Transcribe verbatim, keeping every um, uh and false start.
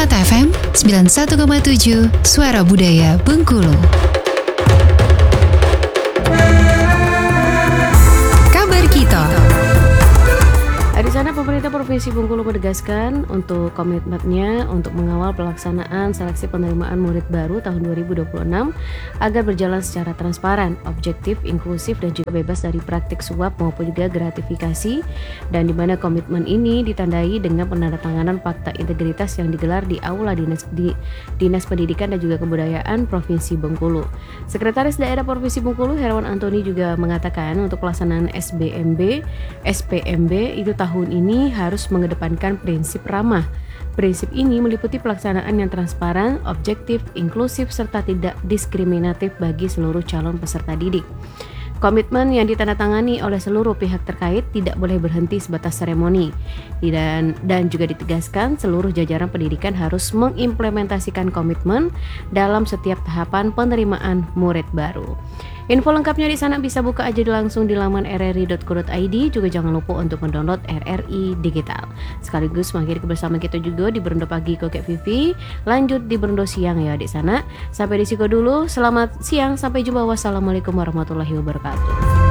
Permata F M sembilan puluh satu koma tujuh Suara Budaya Bengkulu. Kabar kita. Di sana pemerintah Provinsi Bengkulu menegaskan untuk komitmennya untuk mengawal pelaksanaan seleksi penerimaan murid baru tahun dua ribu dua puluh enam agar berjalan secara transparan, objektif, inklusif dan juga bebas dari praktik suap maupun juga gratifikasi, dan di mana komitmen ini ditandai dengan penandatanganan fakta integritas yang digelar di Aula Dinas, di, Dinas Pendidikan dan juga Kebudayaan Provinsi Bengkulu. Sekretaris Daerah Provinsi Bengkulu Herwan Antoni juga mengatakan untuk pelaksanaan S B M B, S P M B itu tahun ini harus mengedepankan prinsip ramah. Prinsip ini meliputi pelaksanaan yang transparan, objektif, inklusif, serta tidak diskriminatif bagi seluruh calon peserta didik. Komitmen yang ditandatangani oleh seluruh pihak terkait tidak boleh berhenti sebatas seremoni, dan, dan juga ditegaskan seluruh jajaran pendidikan harus mengimplementasikan komitmen dalam setiap tahapan penerimaan murid baru. Info lengkapnya di sana bisa buka aja langsung di laman r r i dot co dot i d. Juga jangan lupa untuk mendownload R R I Digital. Sekaligus mengakhiri kebersamaan kita juga di Berendo Pagi Kokek Vivi. Lanjut di Berendo Siang ya di sana. Sampai di situ dulu. Selamat siang, sampai jumpa. Wassalamualaikum warahmatullahi wabarakatuh.